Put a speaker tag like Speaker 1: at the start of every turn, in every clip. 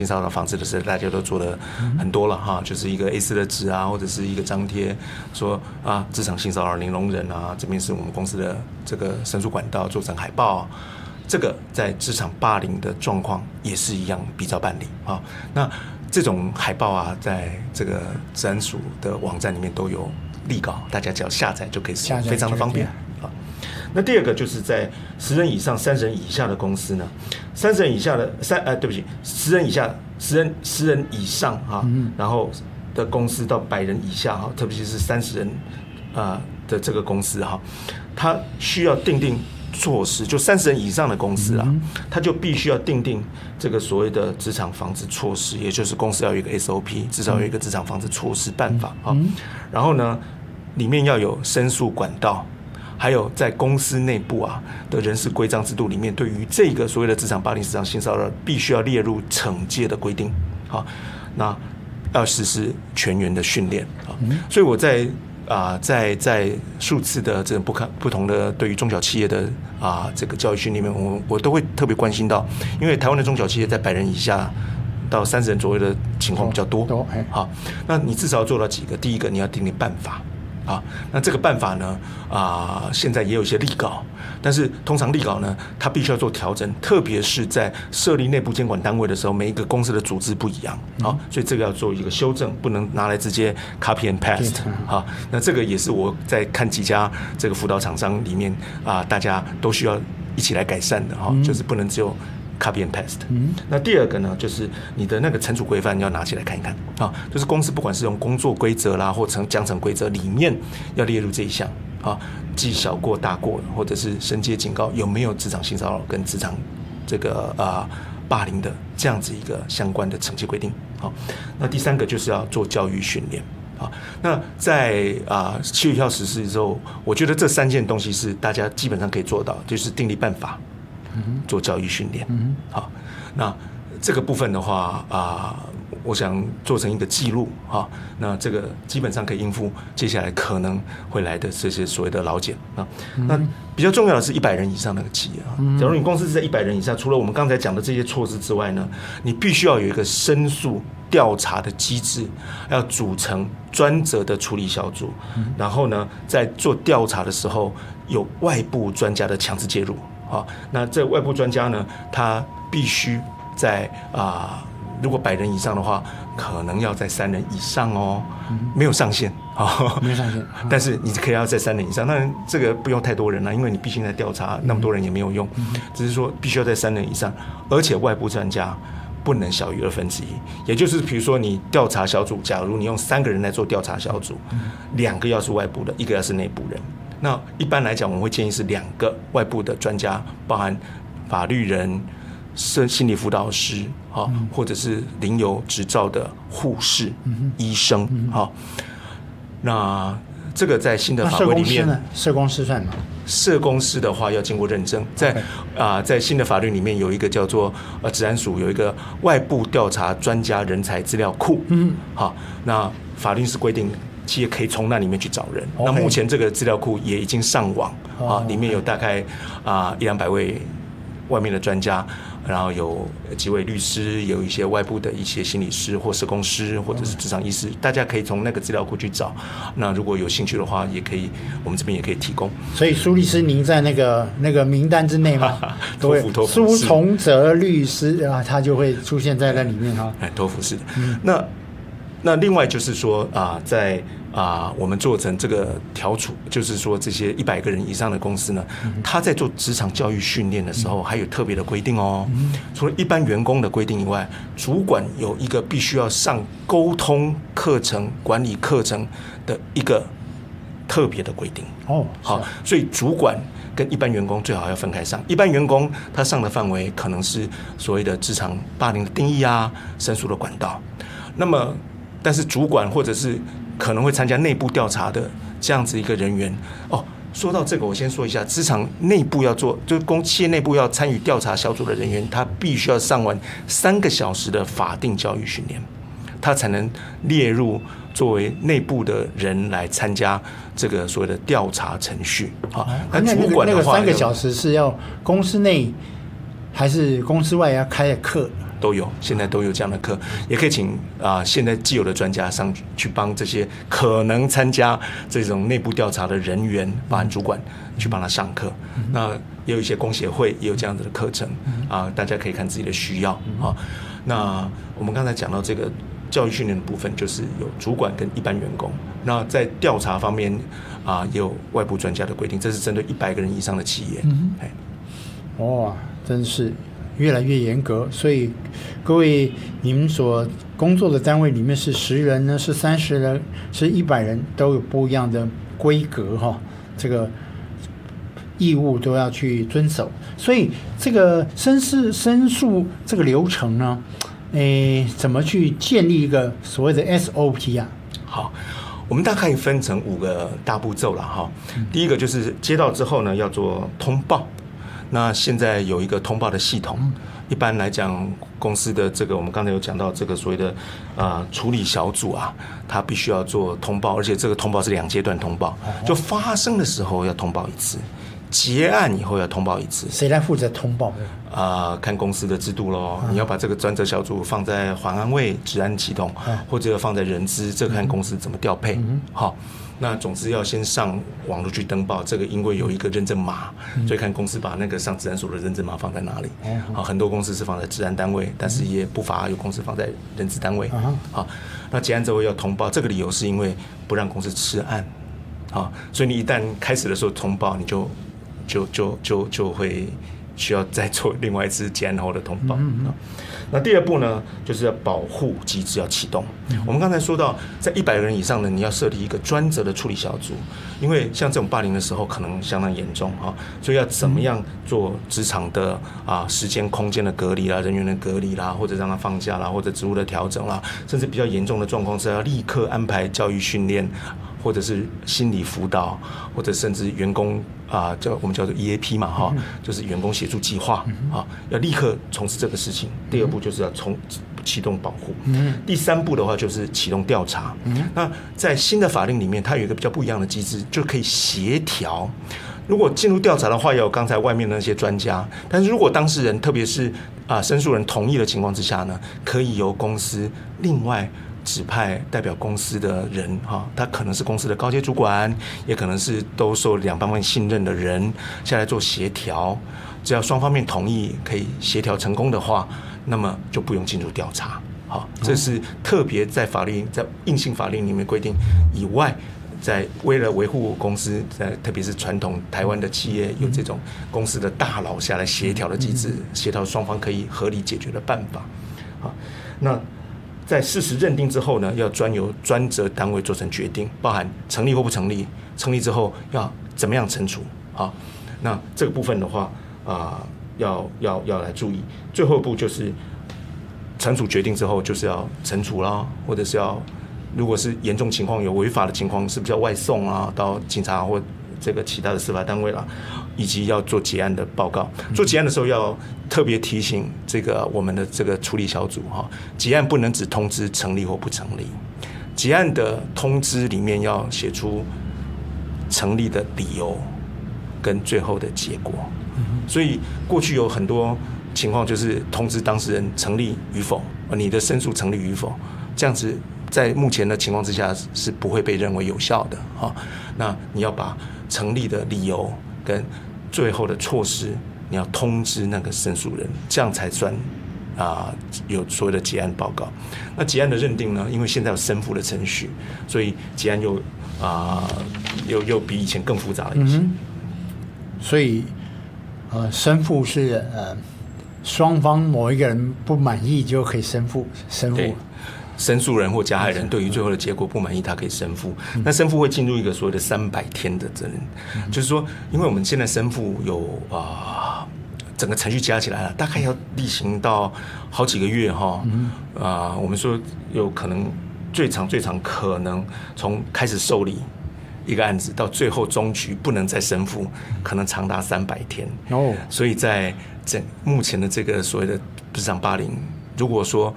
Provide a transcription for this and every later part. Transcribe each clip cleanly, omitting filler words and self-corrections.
Speaker 1: 性骚扰防治的时候，大家都做了很多了哈，就是一个 A4 的纸啊，或者是一个张贴，说啊，职场性骚扰零容忍啊，这边是我们公司的这个申诉管道，做成海报。这个在职场霸凌的状况也是一样，比照办理啊。那这种海报啊，在这个治安署的网站里面都有立稿，大家只要下载就可以使用，非常的方便啊。那第二个就是在10人以上、30人以下的公司呢，30人以下的对不起，10人以下、10人以上哈，然后的公司到100人以下哈，特别是30人的这个公司哈，它需要订定措施，就30人以上的公司啊，它就必须要订定这个所谓的职场防治措施，也就是公司要有一个 SOP， 至少有一个职场防治措施办法啊。然后呢，里面要有申诉管道。还有在公司内部啊的人事规章制度里面，对于这个所谓的职场霸凌、职场性骚扰，必须要列入惩戒的规定。好，那要实施全员的训练啊。所以我在数次的这种不同的对于中小企业的这个教育训练里面，我都会特别关心到，因为台湾的中小企业在100人以下到30人左右的情况比较多。好，那你至少要做到几个？第一个，你要订定办法。那这个办法呢现在也有一些立稿，但是通常立稿呢，它必须要做调整，特别是在设立内部监管单位的时候，每一个公司的组织不一样，所以这个要做一个修正，不能拿来直接 copy and paste。那这个也是我在看几家这个辅导厂商里面大家都需要一起来改善的就是不能只有copy and paste。那第二个呢，就是你的那个惩处规范要拿起来看一看就是公司不管是用工作规则啦，或奖惩规则里面要列入这一项记小过大过，或者是升阶警告，有没有职场性骚扰跟职场这个霸凌的这样子一个相关的惩戒规定。那第三个就是要做教育训练。那在7月1号实施之后，我觉得这3件东西是大家基本上可以做到，就是订立办法。做教育训练。好，那这个部分的话我想做成一个记录那这个基本上可以应付接下来可能会来的这些所谓的劳检那比较重要的是100人以上的企业假如你公司是在100人以上，除了我们刚才讲的这些措施之外呢，你必须要有一个申诉调查的机制，要组成专责的处理小组，然后呢，在做调查的时候有外部专家的强制介入。那这外部专家呢，他必须在如果100人以上的话，可能要在3人以上没有上限
Speaker 2: 没有上限，
Speaker 1: 但是你可以要在3人以上。当然这个不用太多人了，因为你毕竟在调查，那么多人也没有用，只是说必须要在3人以上，而且外部专家不能小于1/2，也就是比如说你调查小组，假如你用3个人来做调查小组，2个要是外部的，1个要是内部人。那一般来讲，我们会建议是2个外部的专家，包含法律人、心理辅导师或者是领有执照的护士、医生那这个在新的法规里面，
Speaker 2: 社工师算吗？
Speaker 1: 社工师的话要经过认证，在新的法律里面有一个叫做治安署有一个外部调查专家人才资料库。那法律是规定企业可以从那里面去找人。那目前这个资料库也已经上网里面有大概100-200位外面的专家，然后有几位律师，有一些外部的一些心理师或社工师或者是职场医师，大家可以从那个资料库去找。那如果有兴趣的话，也可以，我们这边也可以提供。所
Speaker 2: 以苏律师，您在那个名单之内吗？
Speaker 1: 托福
Speaker 2: 苏崇哲律师他就会出现在那里面
Speaker 1: 托福是的。那另外就是说在我们做成这个调处，就是说这些100个人以上的公司呢，他在做职场教育训练的时候，还有特别的规定除了一般员工的规定以外，主管有一个必须要上沟通课程、管理课程的一个特别的规定。好，所以主管跟一般员工最好要分开上。一般员工他上的范围可能是所谓的职场霸凌的定义申诉的管道。那么但是主管或者是可能会参加内部调查的这样子一个人员说到这个，我先说一下，职场内部要做，就是企业内部要参与调查小组的人员，他必须要上完3个小时的法定教育训练，他才能列入作为内部的人来参加这个所谓的调查程序。
Speaker 2: 那主管的话，那个3个小时是要公司内还是公司外要开的课？
Speaker 1: 都有，现在都有这样的课，也可以请现在既有的专家上去帮这些可能参加这种内部调查的人员，包含主管去帮他上课。那也有一些工协会也有这样子的课程大家可以看自己的需要那我们刚才讲到这个教育训练的部分，就是有主管跟一般员工。那在调查方面也有外部专家的规定，这是针对100个人以上的企业。
Speaker 2: 哇，真是越来越严格。所以各位，你们所工作的单位里面是10人呢，是30人，是100人，都有不一样的规格这个义务都要去遵守。所以这个申诉这个流程呢，怎么去建立一个所谓的 SOP 啊？
Speaker 1: 好，我们大概分成5个大步骤了第一个就是接到之后呢，要做通报。那现在有一个通报的系统，一般来讲，公司的这个我们刚才有讲到这个所谓的处理小组它必须要做通报，而且这个通报是2阶段通报，就发生的时候要通报一次，结案以后要通报一次。
Speaker 2: 谁来负责通报
Speaker 1: 看公司的制度咯，你要把这个专责小组放在环安卫、治安系统，或者放在人资，这个看公司怎么调配。好，那总之要先上网络去登报，这个因为有一个认证码，所以看公司把那个上治安所的认证码放在哪里。好，很多公司是放在治安单位，但是也不乏有公司放在人资单位。好，那结案之后要通报，这个理由是因为不让公司吃案。好，所以你一旦开始的时候通报，你就会需要再做另外一次结案后的通报。那第2步呢，就是要保护机制要启动。我们刚才说到，在100人以上呢，你要设立一个专责的处理小组，因为像这种霸凌的时候可能相当严重所以要怎么样做职场的时间空间的隔离啦、人员的隔离啦，或者让他放假啦，或者职务的调整啦，甚至比较严重的状况是要立刻安排教育训练，或者是心理辅导，或者甚至员工我们叫做 EAP 嘛就是员工协助计划要立刻从事这个事情。第2步就是要启动保护。第3步的话就是启动调查。那在新的法令里面，它有一个比较不一样的机制，就可以协调。如果进入调查的话，有刚才外面的那些专家，但是如果当事人，特别是申诉人同意的情况之下呢，可以由公司另外指派代表公司的人他可能是公司的高阶主管，也可能是都受2方面信任的人下来做协调。只要双方面同意，可以协调成功的话，那么就不用进入调查。好，这是特别在硬性法令里面规定以外，在为了维护公司，特别是传统台湾的企业有这种公司的大佬下来协调的机制，协调双方可以合理解决的办法。好，那在事实认定之后呢，要由专责单位做成决定，包含成立或不成立，成立之后要怎么样惩处。好，那这个部分的话要来注意。最后一步就是惩处决定之后，就是要惩处啦，或者是如果是严重情况有违法的情况，是不是要外送到警察或这个其他的司法单位啦，以及要做结案的报告。做结案的时候要特别提醒这个我们的这个处理小组结案不能只通知成立或不成立，结案的通知里面要写出成立的理由跟最后的结果。所以过去有很多情况就是通知当事人成立与否，你的申诉成立与否，这样子在目前的情况之下是不会被认为有效的那你要把成立的理由跟最后的措施，你要通知那个申诉人，这样才算有所谓的结案报告。那结案的认定呢，因为现在有申复的程序，所以结案又比以前更复杂了一些。
Speaker 2: 所以申复是双方某一个人不满意就可以申复。
Speaker 1: 申诉人或加害人对于最后的结果不满意，他可以申复。那申复会进入一个所谓的300天的责任，就是说，因为我们现在申复有整个程序加起来了，大概要例行到好几个月我们说有可能最长可能从开始受理一个案子到最后终局不能再申复，可能长达300天。所以在目前的这个所谓的职场霸凌，如果说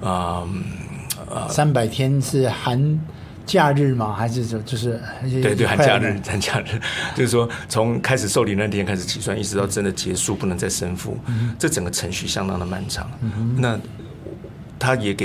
Speaker 2: 300天是含假日吗？还是就是
Speaker 1: 对含假日，就是说从开始受理那天开始起算，一直到真的结束不能再申复，这整个程序相当的漫长。那他也给